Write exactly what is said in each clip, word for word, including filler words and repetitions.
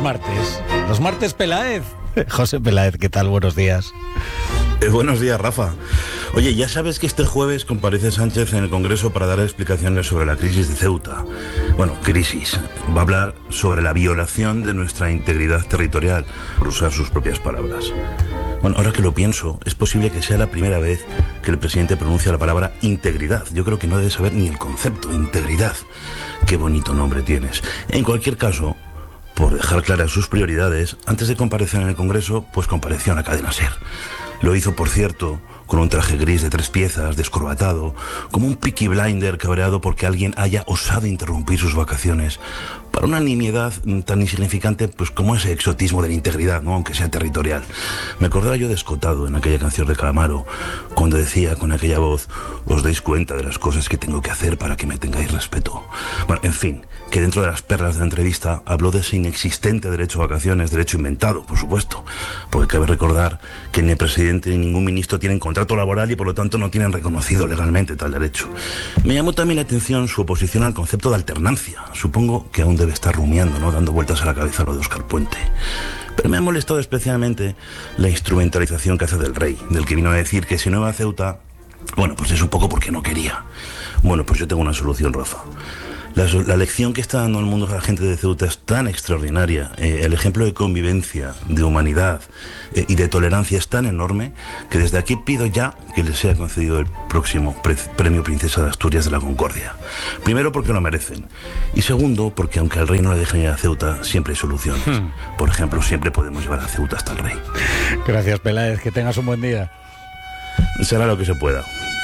martes. Los martes Peláez. José Peláez, ¿qué tal? Buenos días. Eh, buenos días, Rafa. Oye, ya sabes que este jueves comparece Sánchez en el Congreso para dar explicaciones sobre la crisis de Ceuta. Bueno, crisis. Va a hablar sobre la violación de nuestra integridad territorial, por usar sus propias palabras. Bueno, ahora que lo pienso, es posible que sea la primera vez que el presidente pronuncia la palabra integridad. Yo creo que no debe saber ni el concepto, integridad. Qué bonito nombre tienes. En cualquier caso, por dejar claras sus prioridades, antes de comparecer en el Congreso, pues compareció en la cadena SER. Lo hizo, por cierto, con un traje gris de tres piezas, descorbatado, como un Peaky Blinder cabreado porque alguien haya osado interrumpir sus vacaciones para una nimiedad tan insignificante pues como ese exotismo de la integridad, ¿no? Aunque sea territorial. Me acordaba yo de Escotado en aquella canción de Calamaro, cuando decía con aquella voz: os dais cuenta de las cosas que tengo que hacer para que me tengáis respeto. Bueno, en fin, que dentro de las perlas de la entrevista habló de ese inexistente derecho a vacaciones, derecho inventado, por supuesto, porque cabe recordar que ni el presidente ni ningún ministro tienen contrato laboral y por lo tanto no tienen reconocido legalmente tal derecho. Me llamó también la atención su oposición al concepto de alternancia. Supongo que aún debe estar rumiando, ¿no?, dando vueltas a la cabeza lo de Óscar Puente. Pero me ha molestado especialmente la instrumentalización que hace del rey, del que vino a decir que si no iba a Ceuta, bueno, pues es un poco porque no quería. Bueno, pues yo tengo una solución, Rafa. La, la lección que está dando el mundo a la gente de Ceuta es tan extraordinaria, eh, el ejemplo de convivencia, de humanidad eh, y de tolerancia es tan enorme que desde aquí pido ya que les sea concedido el próximo pre Premio Princesa de Asturias de la Concordia. Primero porque lo merecen y segundo porque aunque al rey no le dejen ir a Ceuta, siempre hay soluciones. Hmm. Por ejemplo, siempre podemos llevar a Ceuta hasta el rey. Gracias, Peláez, que tengas un buen día. Será lo que se pueda.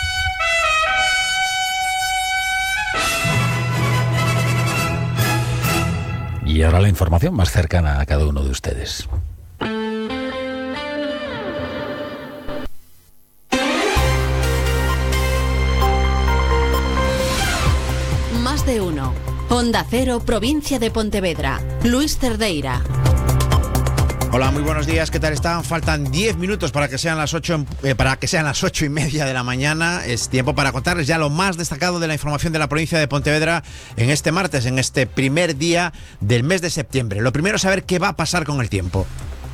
Y ahora la información más cercana a cada uno de ustedes. Más de uno. Onda Cero, provincia de Pontevedra. Luis Cerdeira. Hola, muy buenos días, ¿qué tal están? Faltan diez minutos para que sean las ocho, eh, para que sean las ocho y media de la mañana. Es tiempo para contarles ya lo más destacado de la información de la provincia de Pontevedra en este martes, en este primer día del mes de septiembre. Lo primero es saber qué va a pasar con el tiempo.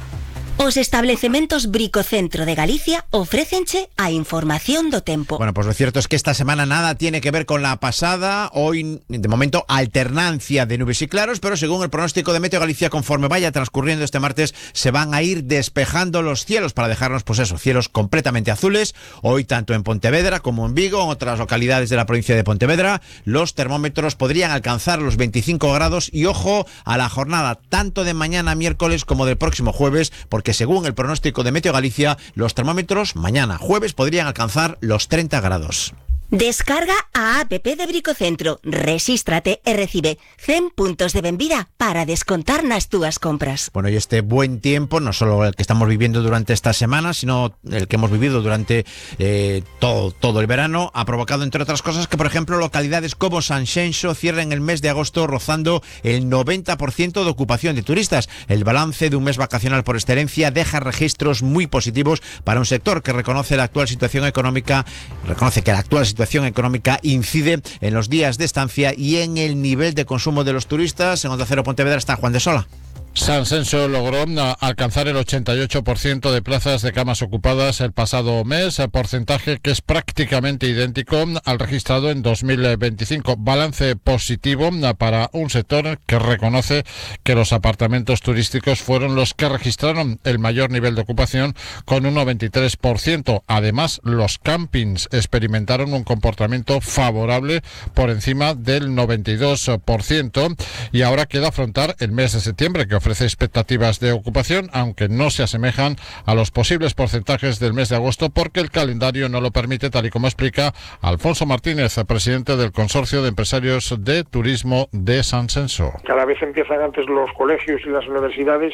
Os establecementos Bricocentro de Galicia ofrécenche a información do tempo. Bueno, pues lo cierto es que esta semana nada tiene que ver con la pasada. Hoy, de momento, alternancia de nubes y claros, pero según el pronóstico de Meteo Galicia, conforme vaya transcurriendo este martes, se van a ir despejando los cielos para dejarnos, pues eso, cielos completamente azules. Hoy, tanto en Pontevedra como en Vigo, en otras localidades de la provincia de Pontevedra, los termómetros podrían alcanzar los veinticinco grados y ojo a la jornada, tanto de mañana miércoles como del próximo jueves, porque según el pronóstico de Meteo Galicia, los termómetros mañana jueves podrían alcanzar los treinta grados. Descarga a app de Bricocentro, resístrate e recibe cien puntos de benvida para descontar nas túas compras. Bueno, y este buen tiempo, no solo el que estamos viviendo durante esta semana, sino el que hemos vivido durante eh, todo, todo el verano, ha provocado, entre otras cosas, que, por ejemplo, localidades como Sanxenxo cierren el mes de agosto rozando el noventa por ciento de ocupación de turistas. El balance de un mes vacacional por excelencia deja registros muy positivos para un sector que reconoce la actual situación económica, reconoce que la actual situación económica incide en los días de estancia y en el nivel de consumo de los turistas. En Onda Cero Pontevedra está Juan de Sola. Sanxenxo logró alcanzar el ochenta y ocho por ciento de plazas de camas ocupadas el pasado mes, porcentaje que es prácticamente idéntico al registrado en dos mil veinticinco. Balance positivo para un sector que reconoce que los apartamentos turísticos fueron los que registraron el mayor nivel de ocupación con un noventa y tres por ciento. Además, los campings experimentaron un comportamiento favorable por encima del noventa y dos por ciento y ahora queda afrontar el mes de septiembre, que ofrece expectativas de ocupación, aunque no se asemejan a los posibles porcentajes del mes de agosto porque el calendario no lo permite, tal y como explica Alfonso Martínez, presidente del Consorcio de Empresarios de Turismo de Sanxenxo. Cada vez empiezan antes los colegios y las universidades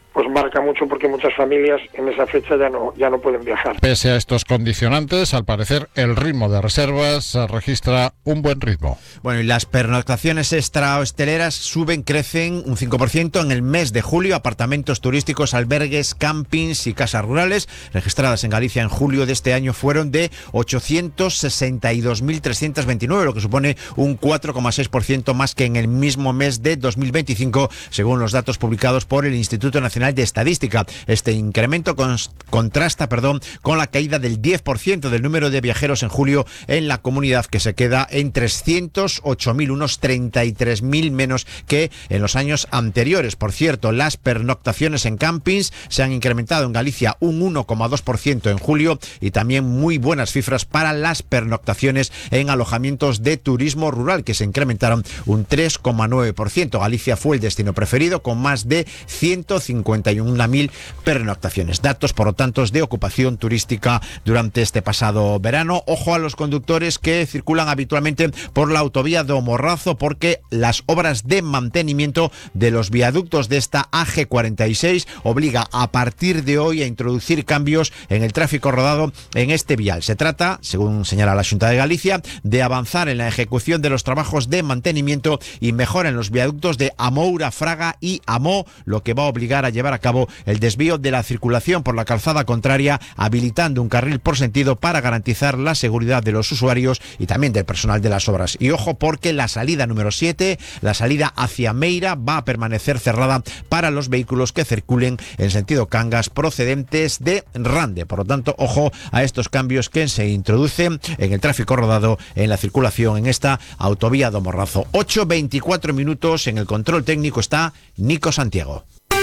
pues marca mucho porque muchas familias en esa fecha ya no, ya no pueden viajar. Pese a estos condicionantes, al parecer el ritmo de reservas registra un buen ritmo. Bueno, y las pernoctaciones extrahosteleras suben, crecen un cinco por ciento en el mes de julio. Apartamentos turísticos, albergues, campings y casas rurales registradas en Galicia en julio de este año fueron de ochocientos sesenta y dos mil trescientos veintinueve, lo que supone un cuatro coma seis por ciento más que en el mismo mes de dos mil veinticinco, según los datos publicados por el Instituto Nacional de Estadística. Este incremento contrasta perdón, con la caída del diez por ciento del número de viajeros en julio en la comunidad, que se queda en trescientos ocho mil, unos treinta y tres mil menos que en los años anteriores. Por cierto, las pernoctaciones en campings se han incrementado en Galicia un uno coma dos por ciento en julio, y también muy buenas cifras para las pernoctaciones en alojamientos de turismo rural, que se incrementaron un tres coma nueve por ciento. Galicia fue el destino preferido, con más de ciento cincuenta y una mil pernoctaciones. Datos, por lo tanto, de ocupación turística durante este pasado verano. Ojo a los conductores que circulan habitualmente por la autovía do Morrazo, porque las obras de mantenimiento de los viaductos de esta A G cuarenta y seis obliga a partir de hoy a introducir cambios en el tráfico rodado en este vial. Se trata, según señala la Xunta de Galicia, de avanzar en la ejecución de los trabajos de mantenimiento y mejora en los viaductos de Amoura, Fraga y Amó, lo que va a obligar a llevar a cabo el desvío de la circulación por la calzada contraria, habilitando un carril por sentido para garantizar la seguridad de los usuarios y también del personal de las obras. Y ojo, porque la salida número siete, la salida hacia Meira, va a permanecer cerrada para los vehículos que circulen en sentido Cangas procedentes de Rande. Por lo tanto, ojo a estos cambios que se introducen en el tráfico rodado en la circulación en esta autovía do Morrazo. ocho veinticuatro minutos, en el control técnico está Nico Santiago.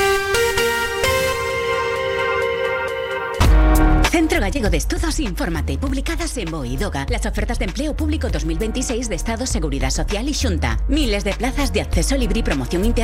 Centro Gallego de Estudos, infórmate. Publicadas en Boidoga, las ofertas de empleo público dos mil veintiséis de Estado, Seguridad Social y Xunta. Miles de plazas de acceso libre y promoción interna